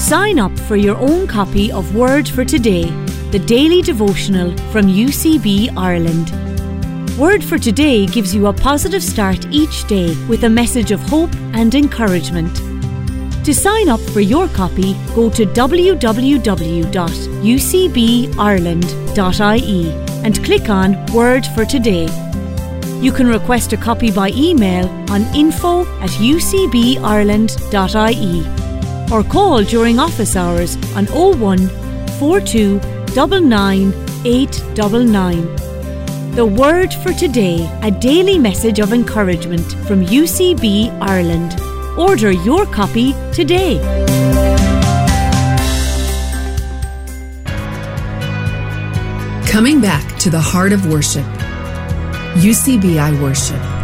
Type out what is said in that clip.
Sign up for your own copy of Word for Today, the daily devotional from UCB Ireland. Word for Today gives you a positive start each day with a message of hope and encouragement. To sign up for your copy, go to www.ucbireland.ie and click on Word for Today. You can request a copy by email on info@ucbireland.ie or call during office hours on 01 42 99 899. The Word for Today, a daily message of encouragement from UCB Ireland. Order your copy today. Coming back to the heart of worship. UCBI Worship.